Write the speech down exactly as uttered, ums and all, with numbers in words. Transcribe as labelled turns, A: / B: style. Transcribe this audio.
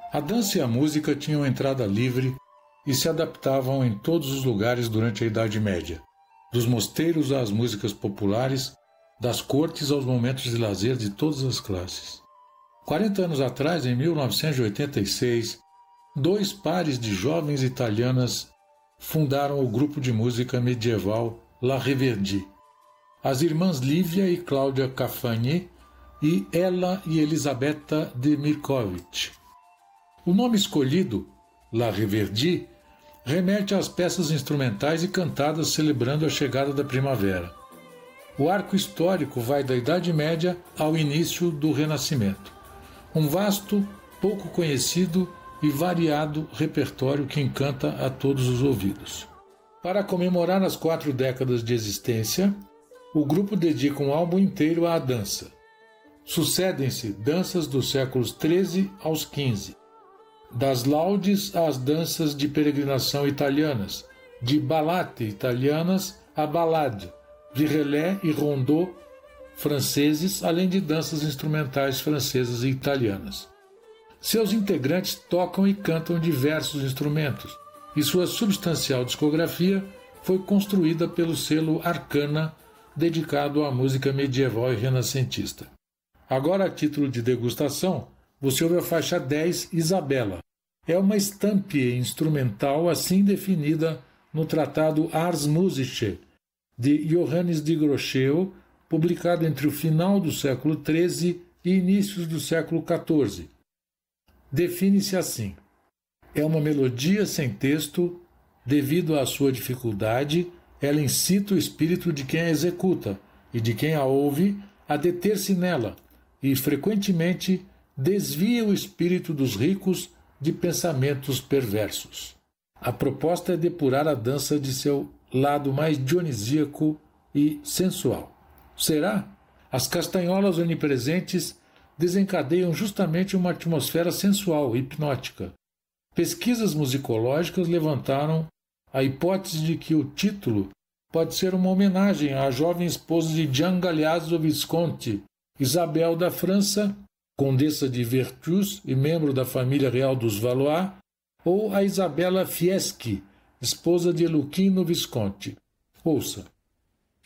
A: A dança e a música tinham entrada livre e se adaptavam em todos os lugares durante a Idade Média, dos mosteiros às músicas populares, das cortes aos momentos de lazer de todas as classes. Quarenta anos atrás, em mil novecentos e oitenta e seis, dois pares de jovens italianas fundaram o grupo de música medieval La Riverdì. As irmãs Lívia e Cláudia Cafagni e Ella e Elisabetta de Mirkovich. O nome escolhido, La Riverdì, remete às peças instrumentais e cantadas celebrando a chegada da primavera. O arco histórico vai da Idade Média ao início do Renascimento. Um vasto, pouco conhecido e variado repertório que encanta a todos os ouvidos. Para comemorar as quatro décadas de existência, o grupo dedica um álbum inteiro à dança. Sucedem-se danças dos séculos treze aos quinze, das laudes às danças de peregrinação italianas, de ballate italianas a ballade, de relé e rondô franceses, além de danças instrumentais francesas e italianas. Seus integrantes tocam e cantam diversos instrumentos, e sua substancial discografia foi construída pelo selo Arcana, dedicado à música medieval e renascentista. Agora, a título de degustação, você ouve a faixa dez, Isabella. É uma estampie instrumental assim definida no tratado Ars Musicae, de Johannes de Groschel, publicado entre o final do século treze e inícios do século quatorze. Define-se assim: é uma melodia sem texto, devido à sua dificuldade, ela incita o espírito de quem a executa e de quem a ouve a deter-se nela e, frequentemente, desvia o espírito dos ricos de pensamentos perversos. A proposta é depurar a dança de seu lado mais dionisíaco e sensual. Será? As castanholas onipresentes desencadeiam justamente uma atmosfera sensual e hipnótica. Pesquisas musicológicas levantaram a hipótese de que o título pode ser uma homenagem à jovem esposa de Gian Galeazzo Visconti, Isabel da França, condessa de Vertus e membro da família real dos Valois, ou a Isabella Fieschi, esposa de Luchino Visconti. Ouça.